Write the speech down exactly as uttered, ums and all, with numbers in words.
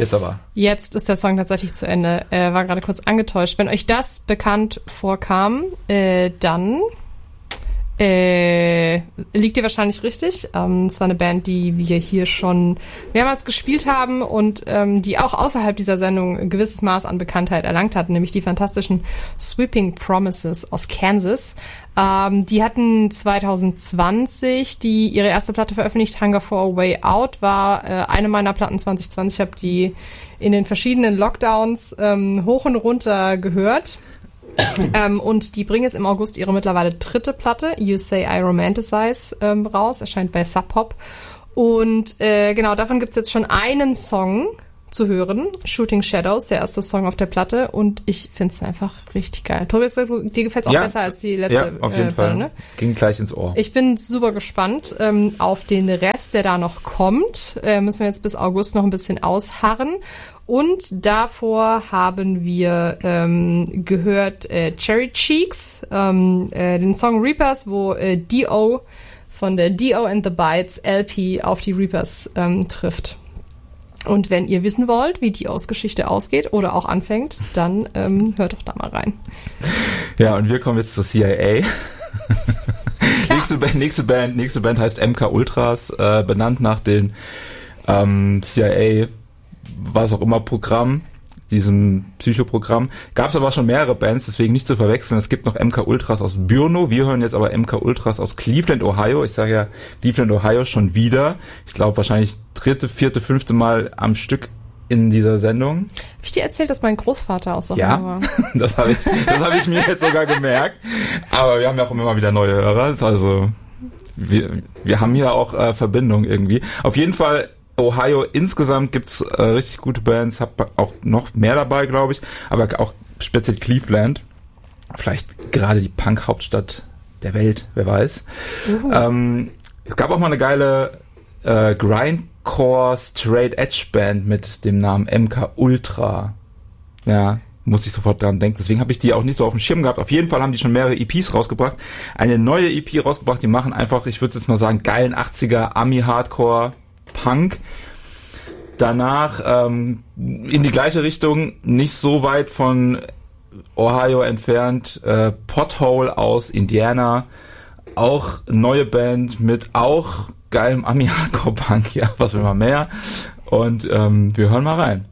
Jetzt aber. Jetzt ist der Song tatsächlich zu Ende. Äh, war gerade kurz angetäuscht. Wenn euch das bekannt vorkam, äh, dann äh, liegt ihr wahrscheinlich richtig. Ähm, es war eine Band, die wir hier schon mehrmals gespielt haben und ähm, die auch außerhalb dieser Sendung ein gewisses Maß an Bekanntheit erlangt hat, nämlich die fantastischen Sweeping Promises aus Kansas. Ähm, die hatten zwanzig zwanzig die ihre erste Platte veröffentlicht. Hunger for a Way Out war äh, eine meiner Platten zwanzig zwanzig. Ich habe die in den verschiedenen Lockdowns ähm, hoch und runter gehört. ähm, und die bringen jetzt im August ihre mittlerweile dritte Platte, You Say I Romanticize, ähm, raus. Erscheint bei Sub Pop. Und äh, genau, davon gibt's jetzt schon einen Song zu hören, Shooting Shadows, der erste Song auf der Platte, und ich finde es einfach richtig geil. Tobias, dir gefällt es auch ja, besser als die letzte ja, auf jeden äh, Fall. Platte, ne? Ging gleich ins Ohr. Ich bin super gespannt ähm, auf den Rest, der da noch kommt. Äh, müssen wir jetzt bis August noch ein bisschen ausharren. Und davor haben wir ähm, gehört äh, Cherry Cheeks, ähm, äh, den Song Reapers, wo äh, D O von der D O and the Bites L P auf die Reapers ähm, trifft. Und wenn ihr wissen wollt, wie die Ausgeschichte ausgeht oder auch anfängt, dann ähm, hört doch da mal rein. Ja, und wir kommen jetzt zur C I A. nächste, Band, nächste, Band, nächste Band heißt M K Ultras, äh, benannt nach den ähm, C I A, was auch immer, Programm, diesem Psychoprogramm. Gab es aber schon mehrere Bands, deswegen nicht zu verwechseln. Es gibt noch M K Ultras aus Brno. Wir hören jetzt aber M K Ultras aus Cleveland, Ohio. Ich sage ja Cleveland, Ohio schon wieder. Ich glaube wahrscheinlich dritte, vierte, fünfte Mal am Stück in dieser Sendung. Hab ich dir erzählt, dass mein Großvater aus Ohio ja, war? das habe ich, das habe ich mir jetzt sogar gemerkt. Aber wir haben ja auch immer wieder neue Hörer. Also wir, wir haben hier auch äh, Verbindung irgendwie. Auf jeden Fall Ohio, insgesamt gibt's äh, richtig gute Bands, hab auch noch mehr dabei, glaube ich, aber auch speziell Cleveland, vielleicht gerade die Punk-Hauptstadt der Welt, wer weiß. Uh. Ähm, es gab auch mal eine geile äh, Grindcore Straight Edge Band mit dem Namen M K Ultra. Ja, muss ich sofort dran denken, deswegen habe ich die auch nicht so auf dem Schirm gehabt. Auf jeden Fall haben die schon mehrere E Ps rausgebracht, eine neue E P rausgebracht, die machen einfach, ich würde jetzt mal sagen, geilen achtziger Ami-Hardcore Punk. Danach ähm, in die gleiche Richtung, nicht so weit von Ohio entfernt, äh, Pothole aus Indiana, auch neue Band mit auch geilem Ami-Hardcore-Punk, ja, was will man mehr. Und ähm, wir hören mal rein.